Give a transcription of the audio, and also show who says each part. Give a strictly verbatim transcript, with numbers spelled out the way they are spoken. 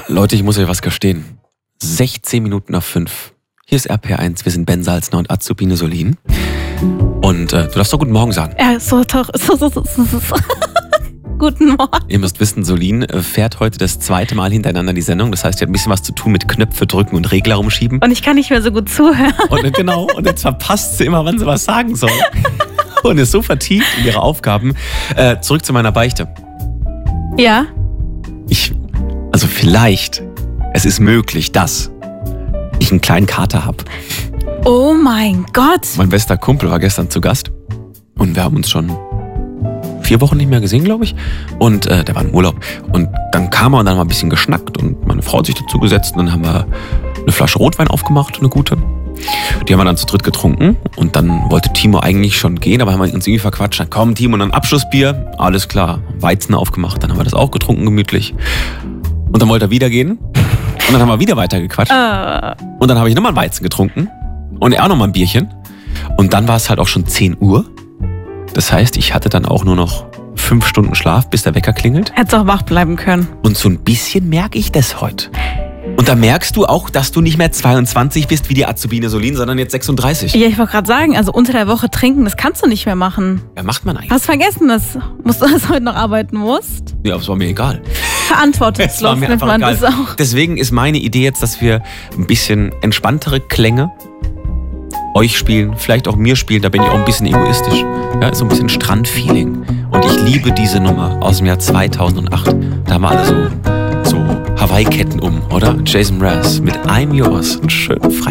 Speaker 1: Leute, ich muss euch was gestehen. sechzehn Minuten nach fünf. Hier ist R P R eins, wir sind Ben Salzner und Azubine Solin. Und äh, du darfst doch guten Morgen sagen.
Speaker 2: Ja, so doch. So, so, so, so, so. Guten Morgen.
Speaker 1: Ihr müsst wissen, Solin fährt heute das zweite Mal hintereinander die Sendung. Das heißt, ihr habt ein bisschen was zu tun mit Knöpfe drücken und Regler rumschieben.
Speaker 2: Und ich kann nicht mehr so gut zuhören.
Speaker 1: Und genau, und jetzt verpasst sie immer, wann sie was sagen soll. Und ist so vertieft in ihre Aufgaben. Äh, zurück zu meiner Beichte.
Speaker 2: Ja?
Speaker 1: Ich, also vielleicht, es ist möglich, dass ich einen kleinen Kater habe.
Speaker 2: Oh mein Gott.
Speaker 1: Mein bester Kumpel war gestern zu Gast und wir haben uns schon vier Wochen nicht mehr gesehen, glaube ich. Und äh, der war im Urlaub. Und dann kam er und dann haben wir ein bisschen geschnackt und meine Frau hat sich dazu gesetzt und dann haben wir eine Flasche Rotwein aufgemacht, eine gute. Die haben wir dann zu dritt getrunken und dann wollte Timo eigentlich schon gehen, aber haben wir uns irgendwie verquatscht. Dann, komm Timo, dann Abschlussbier, alles klar. Weizen aufgemacht, dann haben wir das auch getrunken, gemütlich. Und dann wollte er wieder gehen und dann haben wir wieder weiter gequatscht.
Speaker 2: Uh.
Speaker 1: Und dann habe ich nochmal ein Weizen getrunken und er auch nochmal ein Bierchen. Und dann war es halt auch schon zehn Uhr. Das heißt, ich hatte dann auch nur noch fünf Stunden Schlaf, bis der Wecker klingelt.
Speaker 2: Hättest auch wach bleiben können.
Speaker 1: Und so ein bisschen merke ich das heute. Und da merkst du auch, dass du nicht mehr zweiundzwanzig bist wie die Azubine Solin, sondern jetzt sechsunddreißig.
Speaker 2: Ja, ich wollte gerade sagen, also unter der Woche trinken, das kannst du nicht mehr machen.
Speaker 1: Ja, macht man eigentlich.
Speaker 2: Hast vergessen, dass, musst du das heute noch arbeiten musst?
Speaker 1: Ja, aber es war mir egal.
Speaker 2: Verantwortungslos nennt man das auch.
Speaker 1: Deswegen ist meine Idee jetzt, dass wir ein bisschen entspanntere Klänge euch spielen, vielleicht auch mir spielen, da bin ich auch ein bisschen egoistisch. Ja, so ein bisschen Strandfeeling. Und ich liebe diese Nummer aus dem Jahr zweitausendacht. Da haben wir alle so, so Hawaii-Ketten um, oder? Jason Mraz mit I'm Yours. Ein schön frei.